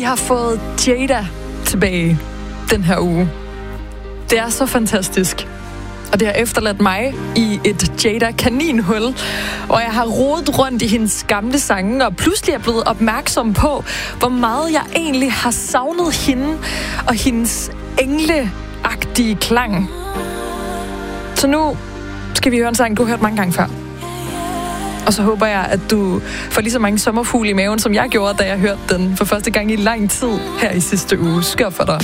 har fået Jada tilbage den her uge. Det er så fantastisk. Og det har efterladt mig i et Jada-kaninhul, hvor jeg har rodet rundt i hendes gamle sange, og pludselig er blevet opmærksom på, hvor meget jeg egentlig har savnet hende og hendes engleagtige klang. Så nu skal vi høre en sang, du har hørt mange gange før. Og så håber jeg, at du får lige så mange sommerfugle i maven, som jeg gjorde, da jeg hørte den for første gang i lang tid her i sidste uge. Skør for dig.